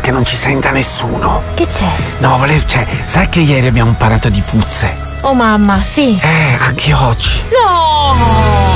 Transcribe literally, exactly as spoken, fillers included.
che non ci senta nessuno. Che c'è? No, volevo, cioè, sai che ieri abbiamo parlato di puzze? Oh mamma, sì. Eh, anche oggi. No!